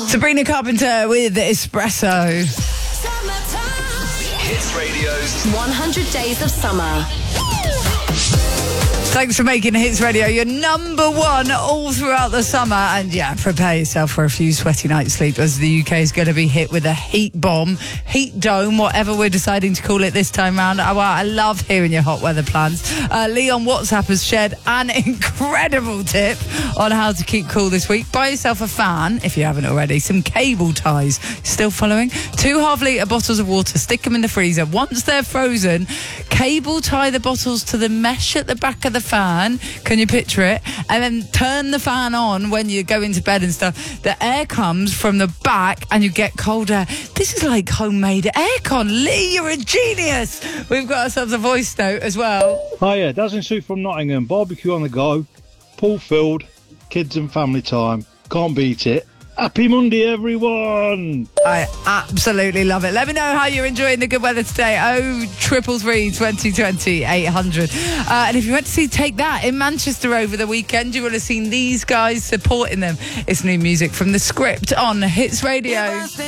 Sabrina Carpenter with Espresso. Hits Radio's 100 Days of Summer. Thanks for making Hits Radio your number one all throughout the summer. And yeah, prepare yourself for a few sweaty nights' sleep as the UK is going to be hit with a heat bomb, heat dome, whatever we're deciding to call it this time round. I love hearing your hot weather plans. Lee on WhatsApp has shared an incredible tip on how to keep cool this week. Buy yourself a fan, if you haven't already, some cable ties. Still following? 2 half-litre bottles of water, stick them in the freezer. Once they're frozen, cable tie the bottles to the mesh at the back of the fan. Can you picture it? And then turn the fan on when you go into bed and stuff. The air comes from the back and you get cold air. This is like homemade aircon. Lee, you're a genius. We've got ourselves a voice note as well. Hiya, Dazzling Sue from Nottingham. Barbecue on the go, pool filled, kids and family time. Can't beat it. Happy Monday, everyone! I absolutely love it. Let me know how you're enjoying the good weather today. 0333 2020 800. And if you went to see Take That in Manchester over the weekend, you will have seen these guys supporting them. It's new music from The Script on Hits Radio.